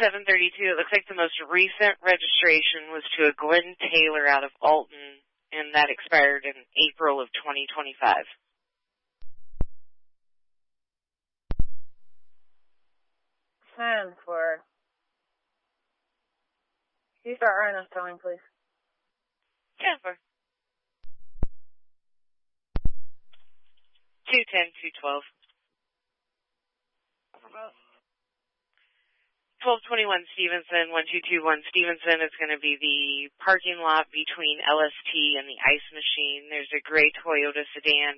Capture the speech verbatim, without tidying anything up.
seven thirty-two. It looks like the most recent registration was to a Glenn Taylor out of Alton, and that expired in April of twenty twenty-five. ten for... Can you start right now towing, please? ten for. two ten, two twelve. twelve twenty-one Stevenson, one two two one Stevenson is going to be the parking lot between L S T and the ice machine. There's a gray Toyota sedan